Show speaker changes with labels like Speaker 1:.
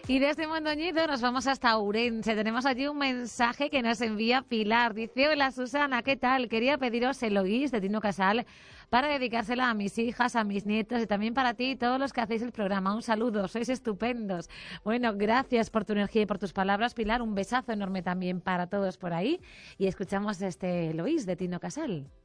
Speaker 1: Y desde Mondoñedo nos vamos hasta Ourense. Tenemos allí un mensaje que nos envía Pilar. Dice: hola Susana, ¿qué tal? Quería pediros Eloís de Tino Casal para dedicársela a mis hijas, a mis nietos y también para ti y todos los que hacéis el programa. Un saludo, sois estupendos. Bueno, gracias por tu energía y por tus palabras, Pilar. Un besazo enorme también para todos por ahí. Y escuchamos Eloís de Tino Casal.